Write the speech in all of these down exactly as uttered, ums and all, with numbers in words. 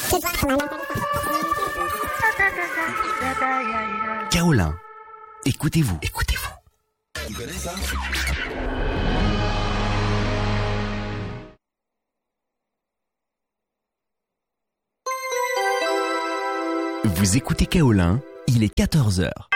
Kaolin, écoutez-vous, écoutez-vous. Tu connais ça ? Vous écoutez Kaolin, il est quatorze heures.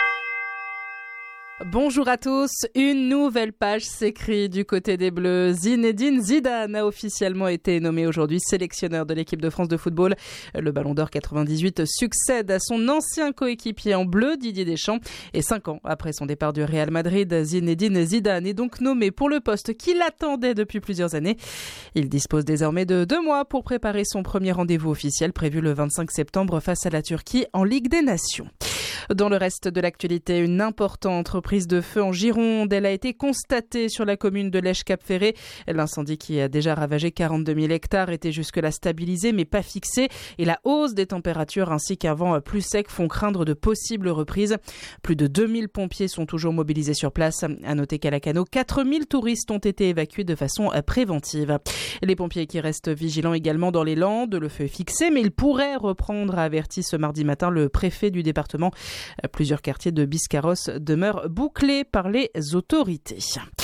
Bonjour à tous, une nouvelle page s'écrit du côté des Bleus. Zinedine Zidane a officiellement été nommé aujourd'hui sélectionneur de l'équipe de France de football. Le Ballon d'Or quatre-vingt-dix-huit succède à son ancien coéquipier en bleu, Didier Deschamps. Et cinq ans après son départ du Real Madrid, Zinedine Zidane est donc nommé pour le poste qu'il attendait depuis plusieurs années. Il dispose désormais de deux mois pour préparer son premier rendez-vous officiel prévu le vingt-cinq septembre face à la Turquie en Ligue des Nations. Dans le reste de l'actualité, une importante reprise de feu en Gironde. Elle a été constatée sur la commune de Lèche-Cap-Ferré. L'incendie qui a déjà ravagé quarante-deux mille hectares était jusque-là stabilisé mais pas fixé. Et la hausse des températures ainsi qu'un vent plus sec font craindre de possibles reprises. Plus de deux mille pompiers sont toujours mobilisés sur place. À noter qu'à Lacanau, quatre mille touristes ont été évacués de façon préventive. Les pompiers qui restent vigilants également dans les Landes. Le feu est fixé mais il pourrait reprendre, a averti ce mardi matin le préfet du département. Plusieurs quartiers de Biscarrosse demeurent bouclés par les autorités.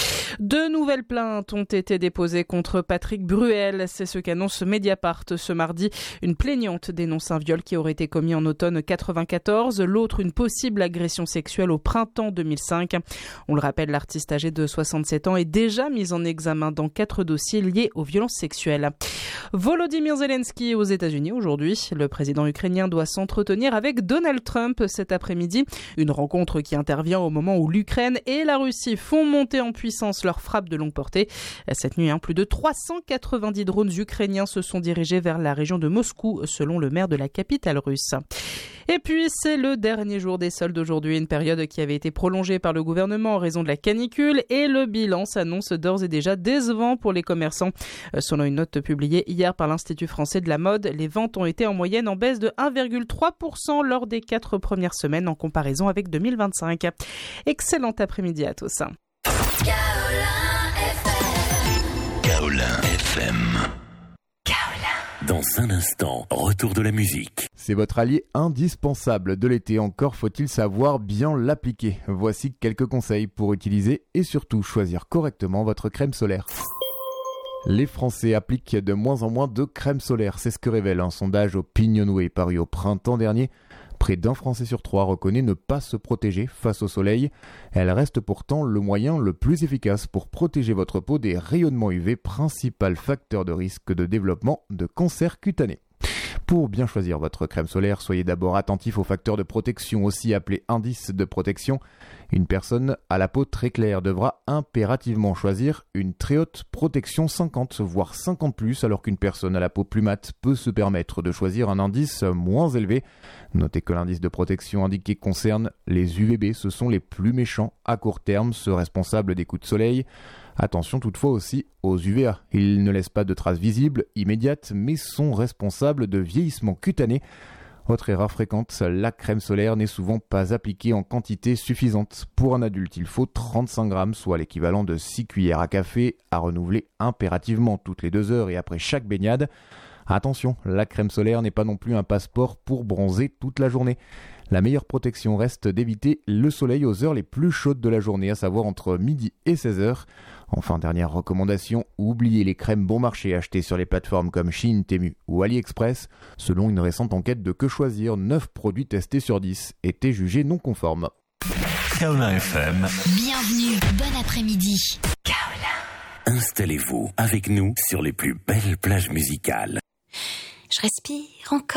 De nouvelles plaintes ont été déposées contre Patrick Bruel. C'est ce qu'annonce Mediapart ce mardi. Une plaignante dénonce un viol qui aurait été commis en automne quatre-vingt-quatorze. L'autre, une possible agression sexuelle au printemps deux mille cinq. On le rappelle, l'artiste âgé de soixante-sept ans est déjà mis en examen dans quatre dossiers liés aux violences sexuelles. Volodymyr Zelensky aux États-Unis aujourd'hui. Le président ukrainien doit s'entretenir avec Donald Trump cet après-midi. Une rencontre qui intervient au moment où l'Ukraine et la Russie font monter en puissance leur frappe de longue portée. Cette nuit, hein, plus de trois cent quatre-vingt-dix drones ukrainiens se sont dirigés vers la région de Moscou, selon le maire de la capitale russe. Et puis, c'est le dernier jour des soldes aujourd'hui, une période qui avait été prolongée par le gouvernement en raison de la canicule et le bilan s'annonce d'ores et déjà décevant pour les commerçants. Selon une note publiée hier par l'Institut français de la mode, les ventes ont été en moyenne en baisse de un virgule trois pour cent lors des quatre premières semaines en comparaison avec deux mille vingt-cinq. Excellent après-midi à tous. Kaolin F M. Dans un instant, retour de la musique. C'est votre allié indispensable de l'été, encore faut-il savoir bien l'appliquer. Voici quelques conseils pour utiliser et surtout choisir correctement votre crème solaire. Les Français appliquent de moins en moins de crème solaire, c'est ce que révèle un sondage Opinionway paru au printemps dernier. Près d'un Français sur trois reconnaît ne pas se protéger face au soleil. Elle reste pourtant le moyen le plus efficace pour protéger votre peau des rayonnements U V, principal facteur de risque de développement de cancer cutané. Pour bien choisir votre crème solaire, soyez d'abord attentif aux facteurs de protection, aussi appelés indices de protection. Une personne à la peau très claire devra impérativement choisir une très haute protection cinquante, voire cinquante plus, alors qu'une personne à la peau plus mate peut se permettre de choisir un indice moins élevé. Notez que l'indice de protection indiqué concerne les U V B, ce sont les plus méchants à court terme, ceux responsables des coups de soleil. Attention toutefois aussi aux U V A. Ils ne laissent pas de traces visibles, immédiates, mais sont responsables de vieillissement cutané. Autre erreur fréquente, la crème solaire n'est souvent pas appliquée en quantité suffisante. Pour un adulte, il faut trente-cinq grammes, soit l'équivalent de six cuillères à café, à renouveler impérativement toutes les deux heures et après chaque baignade. Attention, la crème solaire n'est pas non plus un passeport pour bronzer toute la journée. La meilleure protection reste d'éviter le soleil aux heures les plus chaudes de la journée, à savoir entre midi et seize heures. Enfin, dernière recommandation, oubliez les crèmes bon marché achetées sur les plateformes comme Shein, Temu ou AliExpress. Selon une récente enquête de Que Choisir, neuf produits testés sur dix étaient jugés non conformes. Kaolin F M. Bienvenue, bon après-midi. Kaolin. Installez-vous avec nous sur les plus belles plages musicales. Je respire encore.